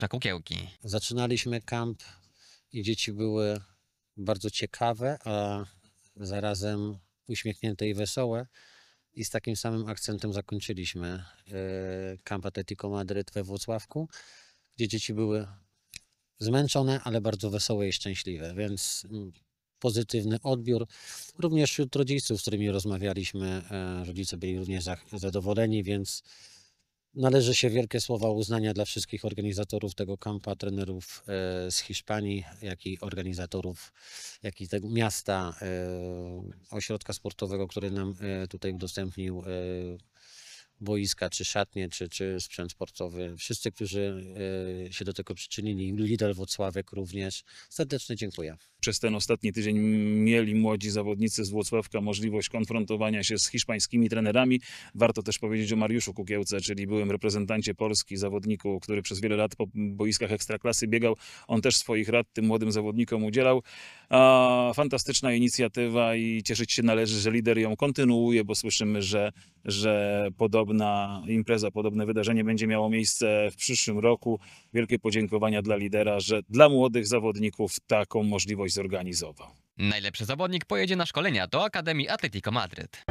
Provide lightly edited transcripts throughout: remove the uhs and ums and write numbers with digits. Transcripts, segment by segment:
na kukiełki. Zaczynaliśmy kamp i dzieci były bardzo ciekawe, a zarazem uśmiechnięte i wesołe. I z takim samym akcentem zakończyliśmy kamp Atletico Madryt we Włocławku, gdzie dzieci były zmęczone, ale bardzo wesołe i szczęśliwe, więc pozytywny odbiór. Również wśród rodziców, z którymi rozmawialiśmy, rodzice byli również zadowoleni, więc należy się wielkie słowa uznania dla wszystkich organizatorów tego kampa, trenerów z Hiszpanii, jak i organizatorów, jak i tego miasta, ośrodka sportowego, który nam tutaj udostępnił boiska, czy szatnie, czy sprzęt sportowy. Wszyscy, którzy się do tego przyczynili, Lidl Włocławek również. Serdecznie dziękuję. Przez ten ostatni tydzień mieli młodzi zawodnicy z Włocławka możliwość konfrontowania się z hiszpańskimi trenerami. Warto też powiedzieć o Mariuszu Kukiełce, czyli byłym reprezentancie Polski, zawodniku, który przez wiele lat po boiskach Ekstraklasy biegał. On też swoich rad tym młodym zawodnikom udzielał. Fantastyczna inicjatywa i cieszyć się należy, że lider ją kontynuuje, bo słyszymy, że podobna impreza, podobne wydarzenie będzie miało miejsce w przyszłym roku. Wielkie podziękowania dla lidera, że dla młodych zawodników taką możliwość zorganizował. Najlepszy zawodnik pojedzie na szkolenia do Akademii Atletico Madryt.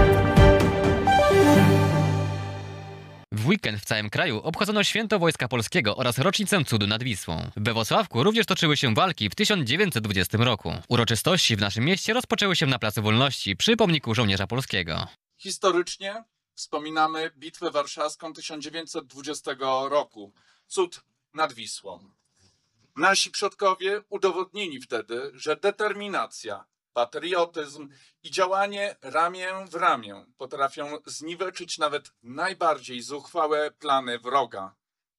W weekend w całym kraju obchodzono Święto Wojska Polskiego oraz rocznicę Cudu nad Wisłą. We Włocławku również toczyły się walki w 1920 roku. Uroczystości w naszym mieście rozpoczęły się na Placu Wolności przy pomniku żołnierza polskiego. Historycznie wspominamy Bitwę Warszawską 1920 roku. Cud nad Wisłą. Nasi przodkowie udowodnili wtedy, że determinacja, patriotyzm i działanie ramię w ramię potrafią zniweczyć nawet najbardziej zuchwałe plany wroga.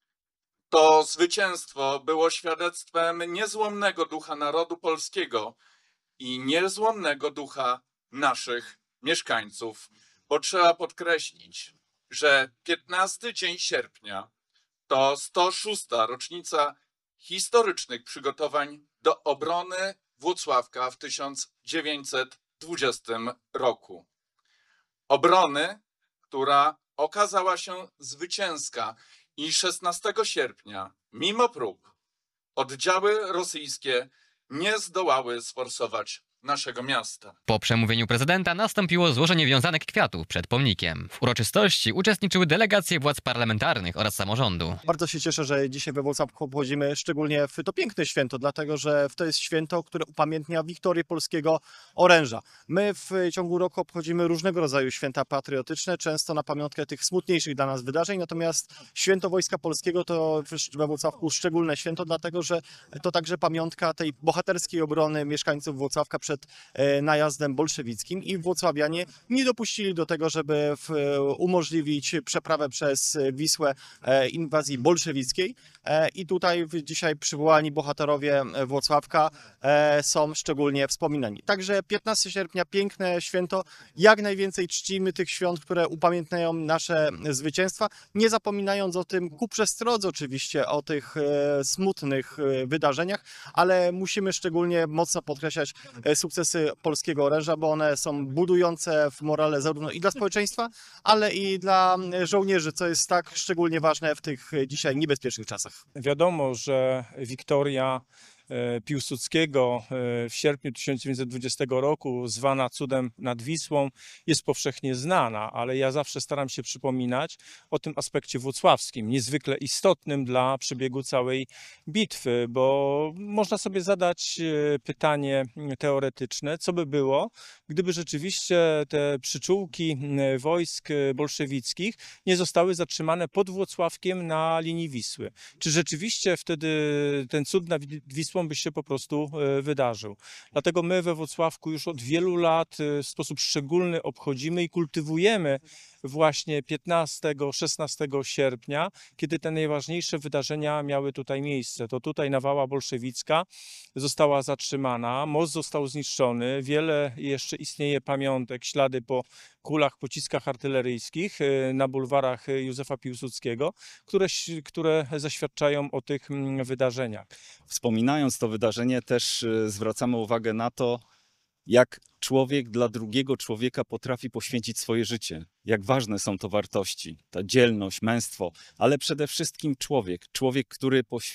To zwycięstwo było świadectwem niezłomnego ducha narodu polskiego i niezłomnego ducha naszych mieszkańców, bo trzeba podkreślić, że 15 dzień sierpnia to 106. rocznica historycznych przygotowań do obrony Włocławka w 1920 roku. Obrony, która okazała się zwycięska i 16 sierpnia, mimo prób, oddziały rosyjskie nie zdołały sforsować naszego miasta. Po przemówieniu prezydenta nastąpiło złożenie wiązanek kwiatów przed pomnikiem. W uroczystości uczestniczyły delegacje władz parlamentarnych oraz samorządu. Bardzo się cieszę, że dzisiaj we Włocławku obchodzimy szczególnie to piękne święto, dlatego że to jest święto, które upamiętnia wiktorię polskiego oręża. My w ciągu roku obchodzimy różnego rodzaju święta patriotyczne, często na pamiątkę tych smutniejszych dla nas wydarzeń, natomiast Święto Wojska Polskiego to we Włocławku szczególne święto, dlatego że to także pamiątka tej bohaterskiej obrony mieszkańców Włocławka przed najazdem bolszewickim i włocławianie nie dopuścili do tego, żeby umożliwić przeprawę przez Wisłę inwazji bolszewickiej i tutaj dzisiaj przywołani bohaterowie Włocławka są szczególnie wspominani. Także 15 sierpnia, piękne święto, jak najwięcej czcimy tych świąt, które upamiętniają nasze zwycięstwa, nie zapominając o tym ku przestrodze oczywiście, o tych smutnych wydarzeniach, ale musimy szczególnie mocno podkreślać sukcesy polskiego oręża, bo one są budujące w morale zarówno i dla społeczeństwa, ale i dla żołnierzy, co jest tak szczególnie ważne w tych dzisiaj niebezpiecznych czasach. Wiadomo, że wiktoria Piłsudskiego w sierpniu 1920 roku, zwana Cudem nad Wisłą, jest powszechnie znana, ale ja zawsze staram się przypominać o tym aspekcie włocławskim, niezwykle istotnym dla przebiegu całej bitwy, bo można sobie zadać pytanie teoretyczne, co by było, gdyby rzeczywiście te przyczółki wojsk bolszewickich nie zostały zatrzymane pod Włocławkiem na linii Wisły. Czy rzeczywiście wtedy ten cud nad Wisłą by się po prostu wydarzył. Dlatego my we Włocławku już od wielu lat w sposób szczególny obchodzimy i kultywujemy właśnie 15-16 sierpnia, kiedy te najważniejsze wydarzenia miały tutaj miejsce. To tutaj nawała bolszewicka została zatrzymana, most został zniszczony, wiele jeszcze istnieje pamiątek, ślady po kulach, pociskach artyleryjskich na bulwarach Józefa Piłsudskiego, które zaświadczają o tych wydarzeniach. Wspominając to wydarzenie, też zwracamy uwagę na to, jak człowiek dla drugiego człowieka potrafi poświęcić swoje życie. Jak ważne są to wartości, ta dzielność, męstwo, ale przede wszystkim człowiek, który